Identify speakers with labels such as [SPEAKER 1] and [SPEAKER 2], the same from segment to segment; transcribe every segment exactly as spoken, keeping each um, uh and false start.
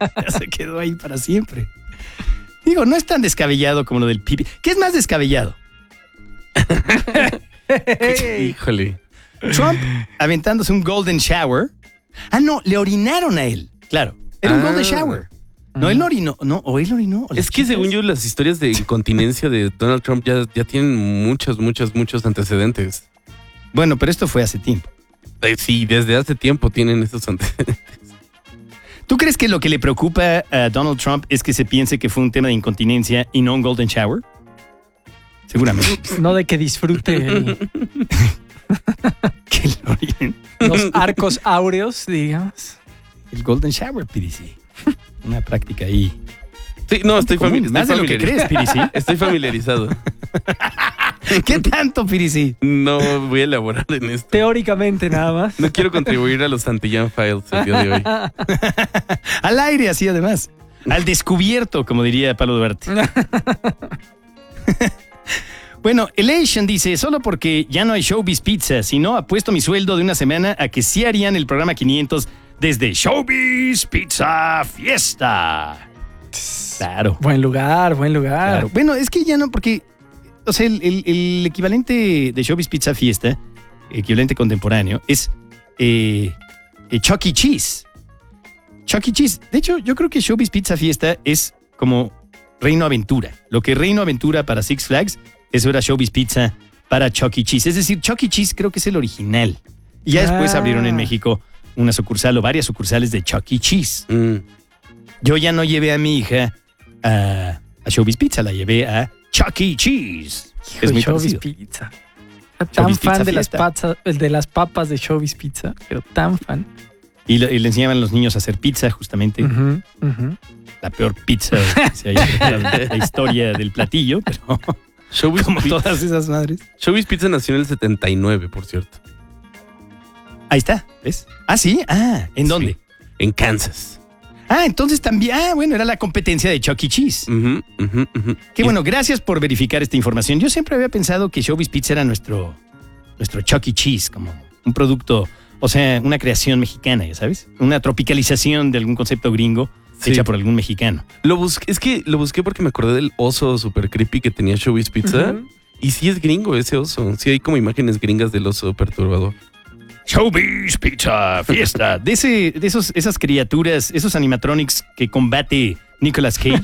[SPEAKER 1] Ya se quedó ahí para siempre. Digo, no es tan descabellado como lo del pipi. ¿Qué es más descabellado?
[SPEAKER 2] Híjole.
[SPEAKER 1] Trump aventándose un golden shower. Ah, no, le orinaron a él. Claro, era un
[SPEAKER 2] Ah.
[SPEAKER 1] golden shower. No, él no orinó. No, o él orinó. o las
[SPEAKER 2] Es que
[SPEAKER 1] chicas.
[SPEAKER 2] según yo las historias de incontinencia de Donald Trump ya, ya tienen muchos, muchos, muchos antecedentes.
[SPEAKER 1] Bueno, pero esto fue hace tiempo.
[SPEAKER 2] Eh, Sí, desde hace tiempo tienen esos antecedentes.
[SPEAKER 1] ¿Tú crees que lo que le preocupa a Donald Trump es que se piense que fue un tema de incontinencia y no un golden shower? Seguramente.
[SPEAKER 3] No de que disfrute el-
[SPEAKER 1] Que lo orinen.
[SPEAKER 3] los arcos áureos, digamos.
[SPEAKER 1] El golden shower, P D C. Una práctica ahí.
[SPEAKER 2] Sí, no, estoy,
[SPEAKER 1] común,
[SPEAKER 2] famili- estoy
[SPEAKER 1] más de lo que
[SPEAKER 2] familiarizado.
[SPEAKER 1] crees, P D C.
[SPEAKER 2] Estoy familiarizado.
[SPEAKER 1] ¿Qué tanto, P D C?
[SPEAKER 2] No voy a elaborar en esto.
[SPEAKER 3] Teóricamente nada más.
[SPEAKER 2] No quiero contribuir a los Santillán Files el día de hoy.
[SPEAKER 1] Al aire, así además. Al descubierto, como diría Pablo Duarte. Bueno, Elation dice, solo porque ya no hay Showbiz Pizza, sino apuesto mi sueldo de una semana a que sí harían el programa quinientos desde Showbiz Pizza Fiesta. Claro,
[SPEAKER 3] Buen lugar, buen lugar.
[SPEAKER 1] claro. Bueno, es que ya no, porque, o sea, el, el- el equivalente de Showbiz Pizza Fiesta, equivalente contemporáneo, es eh, eh, Chuck E. Cheese. Chuck E. Cheese. De hecho, yo creo que Showbiz Pizza Fiesta es como Reino Aventura. Lo que Reino Aventura para Six Flags, eso era Showbiz Pizza para Chuck E. Cheese. Es decir, Chuck E. Cheese creo que es el original. Y ya después
[SPEAKER 3] Ah.
[SPEAKER 1] abrieron en México una sucursal o varias sucursales de Chuck E. Cheese.
[SPEAKER 2] Mm.
[SPEAKER 1] Yo ya no llevé a mi hija a, a Showbiz Pizza, la llevé a Chuck E. Cheese.
[SPEAKER 3] Hijo,
[SPEAKER 1] Es muy
[SPEAKER 3] Showbiz
[SPEAKER 1] parecido.
[SPEAKER 3] Pizza. Tan
[SPEAKER 1] Showbiz
[SPEAKER 3] fan
[SPEAKER 1] Pizza
[SPEAKER 3] de las,
[SPEAKER 1] Fiesta.
[SPEAKER 3] patas, de las papas de Showbiz Pizza, pero tan fan.
[SPEAKER 1] Y le, y le enseñaban a los niños a hacer pizza, justamente.
[SPEAKER 3] Ujú, ujú.
[SPEAKER 1] La peor pizza que se haya inventado en la historia del platillo, pero
[SPEAKER 2] Showbiz,
[SPEAKER 1] como
[SPEAKER 2] Pizza,
[SPEAKER 1] todas esas madres.
[SPEAKER 2] Showbiz Pizza nació en el setenta y nueve, por cierto.
[SPEAKER 1] Ahí está, ¿ves? Ah, sí. Ah, ¿en dónde?
[SPEAKER 2] Sí, en Kansas.
[SPEAKER 1] Ah, entonces también. Ah, bueno, era la competencia de Chuck E. Cheese.
[SPEAKER 2] Ujú, ujú, ujú.
[SPEAKER 1] Qué
[SPEAKER 2] Y-
[SPEAKER 1] bueno, gracias por verificar esta información. Yo siempre había pensado que Showbiz Pizza era nuestro, nuestro Chuck E. Cheese, como un producto, o sea, una creación mexicana, ya sabes. Una tropicalización de algún concepto gringo
[SPEAKER 2] Sí.
[SPEAKER 1] hecha por algún mexicano.
[SPEAKER 2] Lo busqué, es que lo busqué porque me acordé del oso super creepy que tenía Showbiz Pizza.
[SPEAKER 3] Ujú.
[SPEAKER 2] Y sí es gringo ese oso. Sí hay como imágenes gringas del oso perturbador.
[SPEAKER 1] Showbiz Pizza Fiesta. De, ese, de esos, esas criaturas, esos animatronics que combate Nicolas Cage.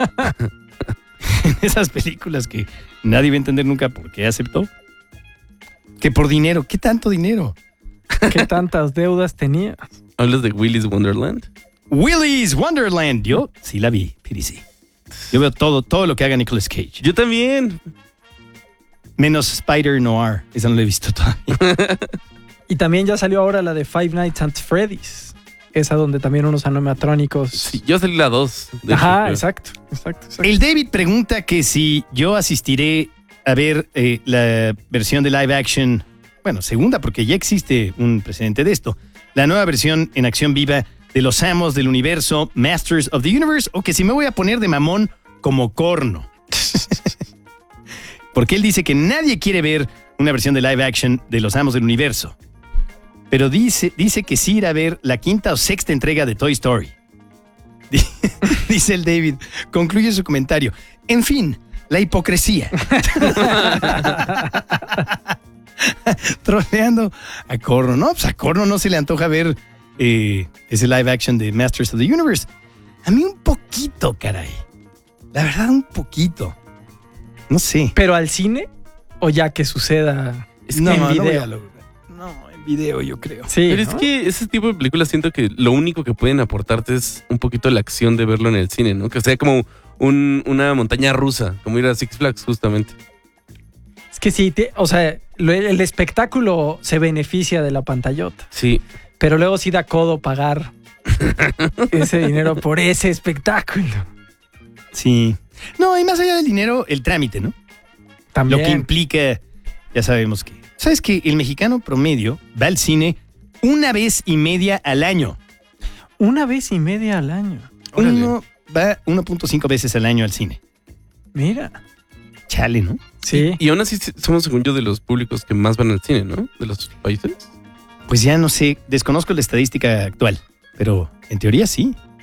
[SPEAKER 1] En esas películas que nadie va a entender nunca por qué aceptó. Que por dinero. ¿Qué tanto dinero?
[SPEAKER 3] ¿Qué tantas deudas tenía?
[SPEAKER 2] ¿Hablas de Willy's Wonderland?
[SPEAKER 1] Willy's Wonderland. Yo sí la vi, P D C. Yo veo todo, todo lo que haga Nicolas Cage.
[SPEAKER 2] Yo también.
[SPEAKER 1] Menos Spider Noir. Esa no la he visto todavía.
[SPEAKER 3] Y también ya salió ahora la de Five Nights at Freddy's. Esa donde también unos animatrónicos.
[SPEAKER 2] Sí, yo salí la dos. de
[SPEAKER 3] Ajá,
[SPEAKER 2] hecho, creo.
[SPEAKER 3] exacto, exacto, exacto.
[SPEAKER 1] El David pregunta que si yo asistiré a ver eh, la versión de live action, bueno, segunda, porque ya existe un precedente de esto, la nueva versión en acción viva de los amos del universo, Masters of the Universe, o que si me voy a poner de mamón como corno. Porque él dice que nadie quiere ver una versión de live action de los amos del universo. Pero dice, dice que sí irá a ver la quinta o sexta entrega de Toy Story. Dice el David, concluye su comentario. En fin, la hipocresía. Troleando a Corno. No, pues a Corno no se le antoja ver eh, ese live action de Masters of the Universe. A mí un poquito, caray. La verdad, un poquito. No sé.
[SPEAKER 3] ¿Pero al cine o ya que suceda
[SPEAKER 2] Es
[SPEAKER 1] no,
[SPEAKER 3] en
[SPEAKER 1] no, no voy
[SPEAKER 3] video?
[SPEAKER 1] a lograr. No, en video yo creo.
[SPEAKER 3] Sí,
[SPEAKER 2] Pero es
[SPEAKER 3] ¿no?
[SPEAKER 2] que ese tipo de películas siento que lo único que pueden aportarte es un poquito la acción de verlo en el cine, ¿no? Que sea como un- una montaña rusa, como ir a Six Flags justamente.
[SPEAKER 3] Es que sí, te- o sea, lo- el espectáculo se beneficia de la pantallota,
[SPEAKER 2] Sí.
[SPEAKER 3] pero luego sí da codo pagar ese dinero por ese espectáculo.
[SPEAKER 1] Sí. No, y más allá del dinero, el trámite, ¿no?
[SPEAKER 3] También.
[SPEAKER 1] Lo que implica, ya sabemos que... ¿Sabes que el mexicano promedio va al cine una vez y media al año?
[SPEAKER 3] Una vez y media al año.
[SPEAKER 2] Órale.
[SPEAKER 1] Uno va uno punto cinco veces al año al cine.
[SPEAKER 3] Mira.
[SPEAKER 1] Chale, ¿no?
[SPEAKER 3] Sí.
[SPEAKER 2] Y aún así somos, según yo, de los públicos que más van al cine, ¿no? De los países.
[SPEAKER 1] Pues ya no sé, desconozco la estadística actual, pero en teoría sí.